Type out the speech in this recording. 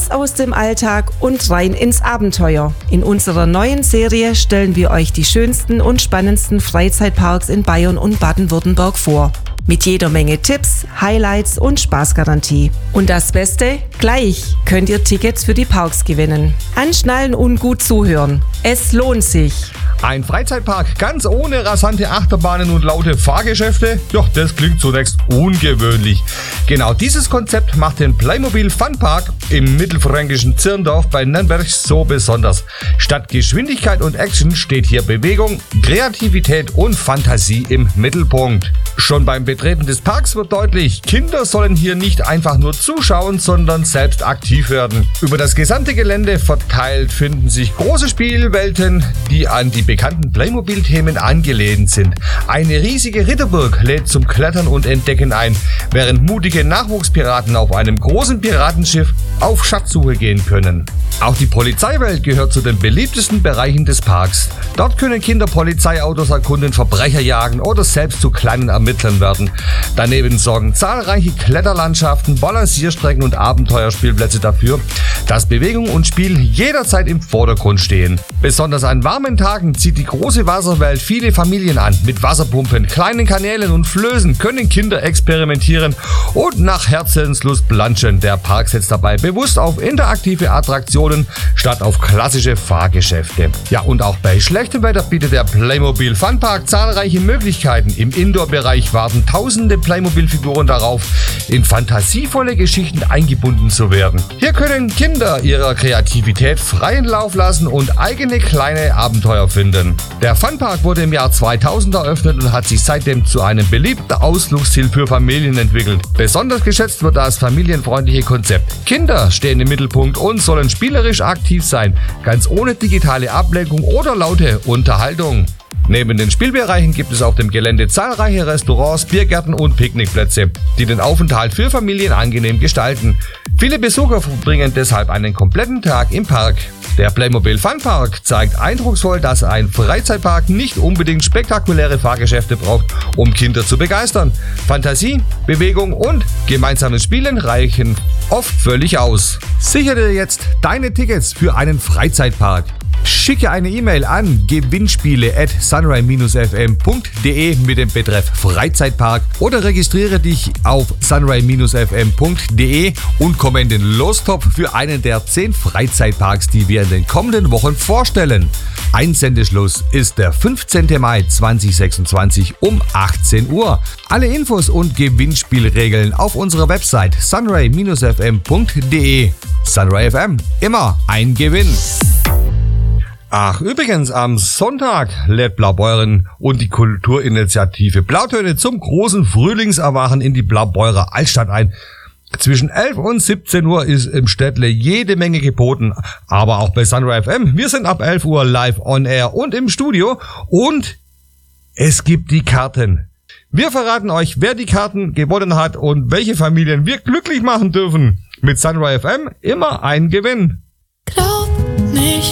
Raus aus dem Alltag und rein ins Abenteuer. In unserer neuen Serie stellen wir euch die schönsten und spannendsten Freizeitparks in Bayern und Baden-Württemberg vor. Mit jeder Menge Tipps, Highlights und Spaßgarantie. Und das Beste? Gleich könnt ihr Tickets für die Parks gewinnen. Anschnallen und gut zuhören. Es lohnt sich. Ein Freizeitpark ganz ohne rasante Achterbahnen und laute Fahrgeschäfte? Ja, das klingt zunächst ungewöhnlich. Genau dieses Konzept macht den Playmobil Funpark im mittelfränkischen Zirndorf bei Nürnberg so besonders. Statt Geschwindigkeit und Action steht hier Bewegung, Kreativität und Fantasie im Mittelpunkt. Schon beim Betreten des Parks wird deutlich, Kinder sollen hier nicht einfach nur zuschauen, sondern selbst aktiv werden. Über das gesamte Gelände verteilt finden sich große Spielwelten, die an die bekannten Playmobil-Themen angelehnt sind. Eine riesige Ritterburg lädt zum Klettern und Entdecken ein, während mutige Nachwuchspiraten auf einem großen Piratenschiff auf Schatzsuche gehen können. Auch die Polizeiwelt gehört zu den beliebtesten Bereichen des Parks. Dort können Kinder Polizeiautos erkunden, Verbrecher jagen oder selbst zu kleinen Ermittlern werden. Daneben sorgen zahlreiche Kletterlandschaften, Balancierstrecken und Abenteuerspielplätze dafür, dass Bewegung und Spiel jederzeit im Vordergrund stehen. Besonders an warmen Tagen zieht die große Wasserwelt viele Familien an. Mit Wasserpumpen, kleinen Kanälen und Flößen können Kinder experimentieren und nach Herzenslust planschen. Der Park setzt dabei bewusst auf interaktive Attraktionen statt auf klassische Fahrgeschäfte. Ja, und auch bei schlechtem Wetter bietet der Playmobil Funpark zahlreiche Möglichkeiten. Im Indoor-Bereich warten tausende Playmobil-Figuren darauf, in fantasievolle Geschichten eingebunden zu werden. Hier können Kinder ihrer Kreativität freien Lauf lassen und eigene kleine Abenteuer finden. Der Funpark wurde im Jahr 2000 eröffnet und hat sich seitdem zu einem beliebten Ausflugsziel für Familien entwickelt. Besonders geschätzt wird das familienfreundliche Konzept. Kinder stehen im Mittelpunkt und sollen spielerisch aktiv sein, ganz ohne digitale Ablenkung oder laute Unterhaltung. Neben den Spielbereichen gibt es auf dem Gelände zahlreiche Restaurants, Biergärten und Picknickplätze, die den Aufenthalt für Familien angenehm gestalten. Viele Besucher verbringen deshalb einen kompletten Tag im Park. Der Playmobil Funpark zeigt eindrucksvoll, dass ein Freizeitpark nicht unbedingt spektakuläre Fahrgeschäfte braucht, um Kinder zu begeistern. Fantasie, Bewegung und gemeinsames Spielen reichen oft völlig aus. Sichere dir jetzt deine Tickets für einen Freizeitpark. Schicke eine E-Mail an gewinnspiele@sunray-fm.de mit dem Betreff Freizeitpark oder registriere dich auf sunray-fm.de und komme in den Lostopf für einen der 10 Freizeitparks, die wir in den kommenden Wochen vorstellen. Einsendeschluss ist der 15. Mai 2026 um 18 Uhr. Alle Infos und Gewinnspielregeln auf unserer Website sunray-fm.de. Sunray FM, immer ein Gewinn. Ach, übrigens, am Sonntag lädt Blaubeuren und die Kulturinitiative Blautöne zum großen Frühlingserwachen in die Blaubeurer Altstadt ein. Zwischen 11 und 17 Uhr ist im Städtle jede Menge geboten, aber auch bei Sunray FM. Wir sind ab 11 Uhr live on air und im Studio und es gibt die Karten. Wir verraten euch, wer die Karten gewonnen hat und welche Familien wir glücklich machen dürfen. Mit Sunray FM immer ein Gewinn. Glaub nicht